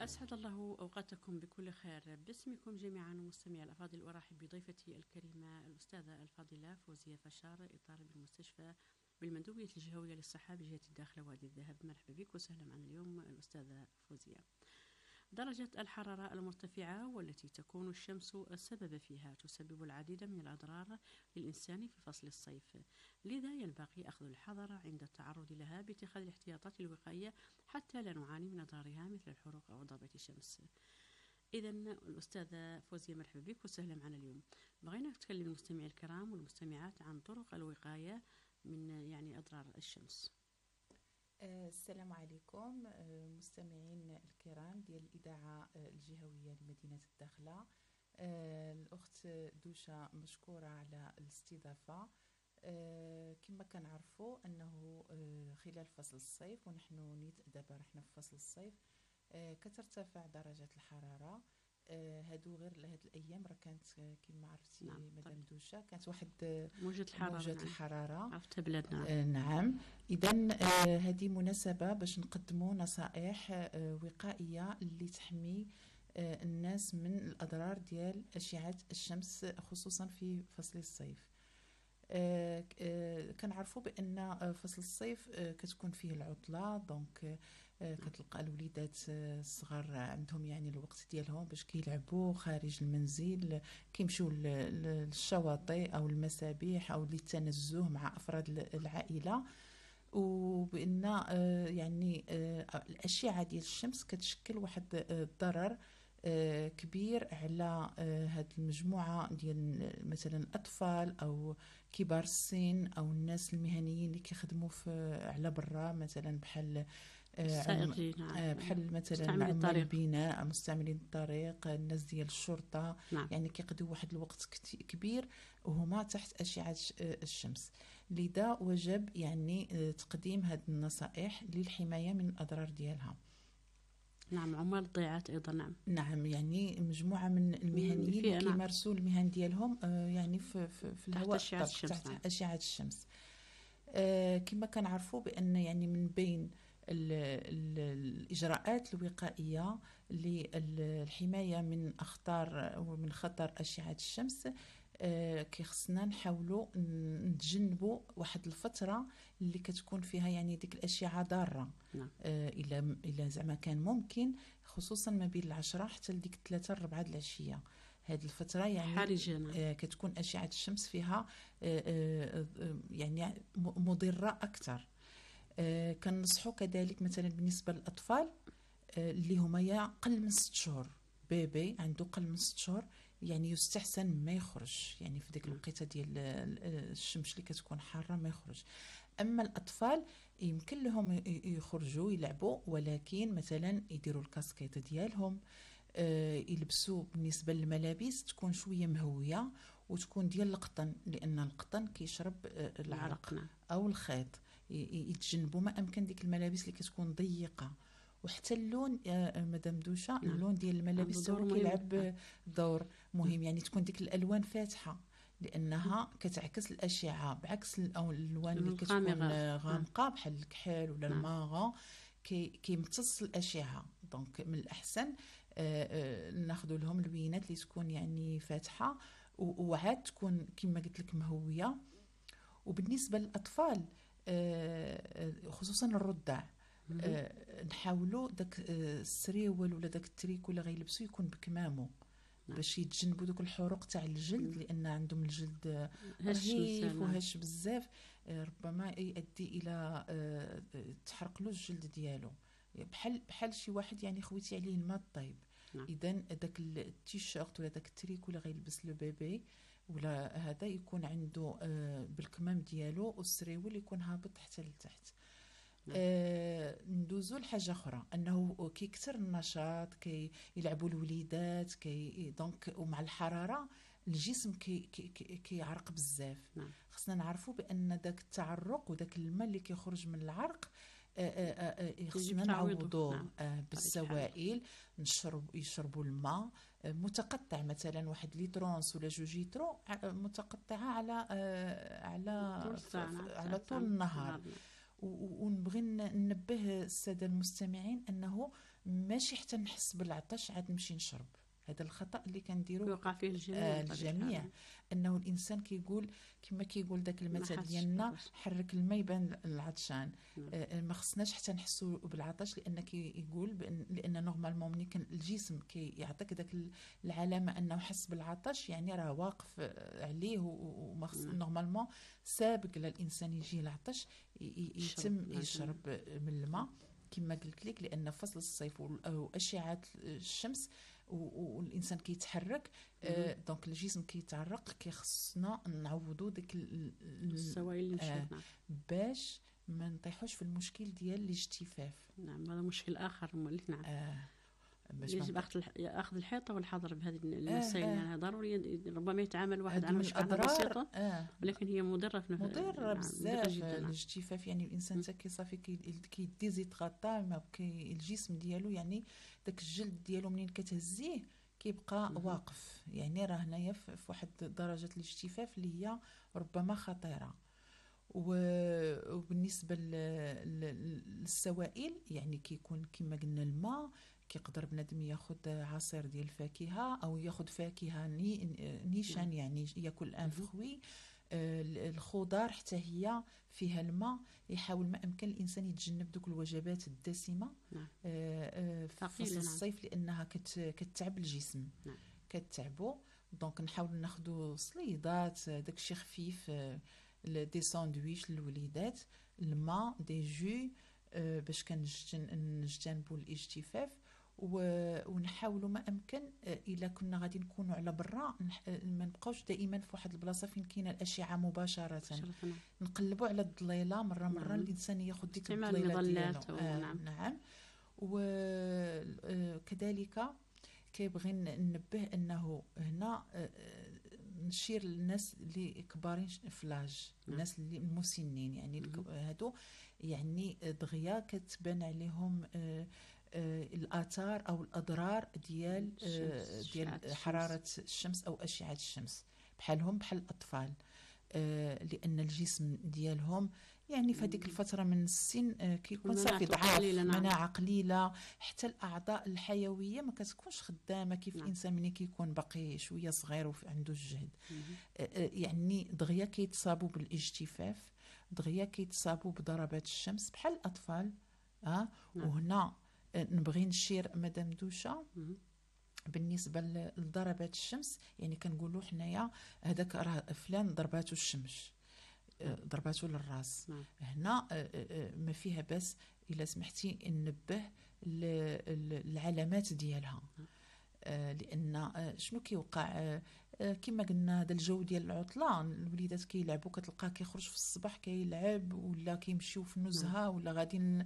أسعد الله أوقاتكم بكل خير. باسمكم جميعا مستمعي الأفاضل أرحب بضيفتي الكريمة الأستاذة الفاضلة فوزية فشار، إطار بالمستشفى بالمندوبية الجهوية للصحة بجهة الداخل وادي الذهب. مرحبا بك وسهلا معنا اليوم الأستاذة فوزية. درجة الحرارة المرتفعة والتي تكون الشمس السبب فيها تسبب العديد من الأضرار للإنسان في فصل الصيف، لذا ينبغي أخذ الحذر عند التعرض لها باتخاذ الاحتياطات الوقائية حتى لا نعاني من أضرارها مثل الحروق أو ضربة الشمس. إذا الأستاذة فوزية مرحبا بك وسهلا معنا اليوم. بغينا نتكلم المستمعين الكرام والمستمعات عن طرق الوقاية من أضرار الشمس. السلام عليكم مستمعين الكرام ديال الإذاعة الجهوية لمدينة الداخلة. الأخت دوشة مشكورة على الاستضافة. كما كنعرفوا أنه خلال فصل الصيف ونحن نيت دابا رحنا في فصل الصيف كترتفع درجة الحرارة. هادو غير لهاد الايام راه كانت كما عرفتي مدام دوشة كانت واحد موجة الحرارة عرفت بلادنا. نعم. اذا هذه مناسبة باش نقدموا نصائح وقائية اللي تحمي الناس من الاضرار ديال اشعة الشمس خصوصا في فصل الصيف. كنعرفوا بان فصل الصيف كتكون فيه العطله، دونك كتلقى الوليدات الصغار عندهم يعني الوقت ديالهم باش كيلعبوا خارج المنزل، كيمشيو للشواطئ او المسابح او للتنزه مع افراد العائله. وبان يعني الاشعه ديال الشمس كتشكل واحد الضرر كبير على هاد المجموعة ديال مثلا الأطفال أو كبار السن أو الناس المهنيين اللي كيخدموا على برا، مثلا بحال بحال مثلا عمال البناء، مستعملين الطريق، الناس ديال الشرطة. يعني كيقضيو واحد الوقت كبير وهما تحت أشعة الشمس. لذا وجب يعني تقديم هاد النصائح للحماية من الأضرار ديالها. نعم، عمال الضيعات أيضا. نعم يعني مجموعة من المهنيين اللي كيمارسوا المهن ديالهم يعني في الهواء تحت أشعة الشمس. كما كنعرفوا بأن يعني من بين الإجراءات الوقائية للحماية من أخطار ومن خطر أشعة الشمس كيخصنا نحاولوا نتجنبوا واحد الفترة اللي كتكون فيها يعني ديك الأشعة ضارة. إلا زعما كان ممكن، خصوصا ما بين 10 حتى لديك 3 4 د العشية. هذه الفترة يعني كتكون أشعة الشمس فيها يعني مضرة أكثر. كنصحوا كذلك مثلا بالنسبة للأطفال اللي هما يا قل من 6 شهور، بيبي عنده قل من 6 شهور، يعني يستحسن ما يخرج، يعني في ديك الوقيته ديال الشمس اللي كتكون حاره ما يخرج. اما الاطفال يمكن لهم يخرجوا يلعبوا، ولكن مثلا يديروا الكاسكيت ديالهم، يلبسوا بالنسبه للملابس تكون شويه مهويه وتكون ديال القطن، لان القطن كيشرب العرق او الخيط. يتجنبوا ما امكن ديك الملابس اللي كتكون ضيقه. وحتى اللون مدام دوشة، اللون ديال الملابس هو كيلعب دور مهم. يعني تكون ديك الالوان فاتحه لانها كتعكس الاشعه، بعكس الالوان اللي كتكون غامقه بحال الكحل ولا الماغون كيمتص الاشعه. دونك من الاحسن ناخذوا لهم البينات اللي تكون يعني فاتحه وعاد تكون كما قلت لك مهويه. وبالنسبه للاطفال خصوصا الرضع، نحاولوا داك السريول ولا داك التريكو اللي غيلبسوا يكون بكمامه باش يتجنبوا دوك الحروق تاع الجلد، لان عندهم الجلد رهيف وهش بزاف، ربما يؤدي الى تحرق له الجلد ديالو، بحال شي واحد يعني خويتي عليه الماء الطيب. اذا داك التيشيرت ولا داك التريكو اللي غيلبس لو بيبي ولا هذا يكون عنده بالكمام ديالو، والسريول يكون هابط حتى لتحت. ندوزو لحاجه اخرى، انه كيكثر النشاط، كيلعبوا الوليدات، دونك ومع الحراره الجسم كيعرق بزاف. خصنا نعرفوا بان داك التعرق وداك الماء اللي كيخرج من العرق خصنا نعوضوه بالسوائل. يشربوا الماء متقطع، مثلا 1 لترونس ولا 2 لترو متقطعه على طول النهار. ونبغي ننبه الساده المستمعين انه ماشي حتى نحس بالعطش عاد نمشي نشرب. هذا الخطا اللي كنديرو يوقع فيه الجميع. الجميع، انه الانسان كيقول كما كيقول داك المثل ديالنا حرك الماء يبان العطشان. ما خصناش حتى نحسوا بالعطش، لان كيقول لان نورمالمون ملي كان الجسم كيعطيك داك العلامه انه حس بالعطش، يعني راه واقف عليه وما خص نورمالمون سابق للانسان يجي العطش يتم يشرب من الماء كما قلت لك، لان فصل الصيف واشعه الشمس والانسان كيتحرك دونك الجسم كيتعرق، كيخصنا نعوضوا ديك السوائل اللي مشات باش ما نطيحوش في المشكل ديال الاجتفاف. نعم هذا مشكل اخر مولي. نعم باش يجب اخذ الحيطه والحذر بهذه المسائل. يعني ضروري ربما يتعامل واحد على مشكله بسيطه ولكن هي مضره بزاف الاجتفاف. يعني الانسان حتى كيصافي كيديزيتغاطا الجسم ديالو، يعني داك الجلد ديالو منين كتهزيه كيبقى واقف، يعني راه هنايا في واحد درجه الاجتفاف اللي هي ربما خطيره. وبالنسبه للسوائل يعني كيكون كما قلنا الماء، كيقدر بنادم ياخذ عصير ديال الفاكهه او ياخذ فاكهه نيشان يعني ياكل ان فخوي. الخضار حتى هي فيها الماء، يحاول ما امكن الانسان يتجنب دوك الوجبات الدسمه في فصل الصيف لانها كتعب الجسم. كتعبو. دونك نحاول ناخذوا صليدات داكشي خفيف، دي ساندويش للوليدات، الماء، دي جو، باش كنجتنبوا الاجتفاف. ونحاولوا ما امكن الا كنا غادي نكونوا على برا ما نبقاوش دائما في واحد البلاصه فين كاينه الاشعه مباشره. نقلبوا على الظليله مره الانسان ياخذ ديك الظليله ديالو. نعم. وكذلك كيبغي ننبه انه هنا نشير للناس اللي كبارين فلاج، الناس اللي المسنين، يعني هادو يعني دغيا كتبان عليهم الاثار او الاضرار ديال حراره الشمس او اشعه الشمس، بحال الاطفال، لان الجسم ديالهم يعني في هذيك الفتره من السن كيكون صافي ضعاف، مناعه قليله، حتى الاعضاء الحيويه ما كتكونش خدامه كيف الانسان ملي كيكون باقي شويه صغير وعنده الجهد. يعني دغيا كيتصابوا بالاجتفاف، دغيا كيتصابوا بضربات الشمس بحال الاطفال. وهنا نبغي نشير مدام دوشه بالنسبه لضربات الشمس، يعني كنقولوا حنايا هذاك راه فلان ضرباتو الشمس، ضرباتو للراس. هنا ما فيها بس الا سمحتي ننبه العلامات ديالها، لان شنو كيوقع كما قلنا هذا الجو ديال العطله، الوليدات كيلعبوا كتلقاه كيخرج في الصباح كيلعب ولا كيمشيو في النزهه ولا غادي